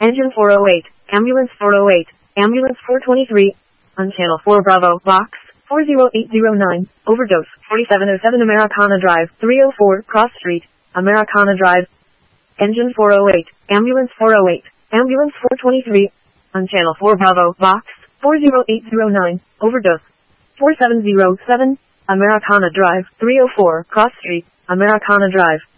Engine 408, Ambulance 408, Ambulance 423, on Channel 4 Bravo, Box 40809, Overdose 4707 Americana Drive, 304 Cross Street, Americana Drive. Engine 408, Ambulance 408, Ambulance 423, on Channel 4 Bravo, Box 40809, Overdose 4707, Americana Drive, 304 Cross Street, Americana Drive.